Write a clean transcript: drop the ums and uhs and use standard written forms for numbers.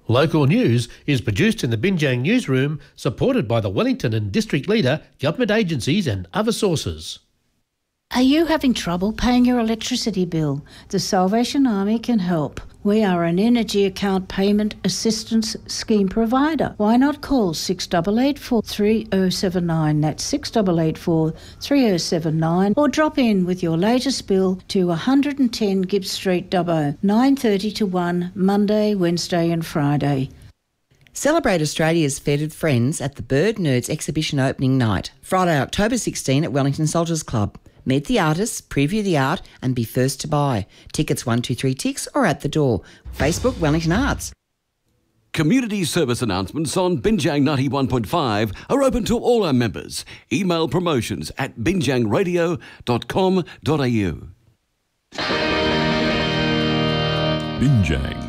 Local news is produced in the Binjang newsroom, supported by the Wellington and District Leader, government agencies and other sources. Are you having trouble paying your electricity bill? The Salvation Army can help. We are an energy account payment assistance scheme provider. Why not call 6884 3079, that's 6884 3079, or drop in with your latest bill to 110 Gibbs Street, Dubbo, 9:30 to 1, Monday, Wednesday and Friday. Celebrate Australia's feathered friends at the Bird Nerds exhibition opening night, Friday, October 16 at Wellington Soldiers Club. Meet the artists, preview the art and be first to buy. Tickets 123 Ticks or at the door. Facebook Wellington Arts. Community service announcements on Binjang 91.5 are open to all our members. Email promotions at binjangradio.com.au. Binjang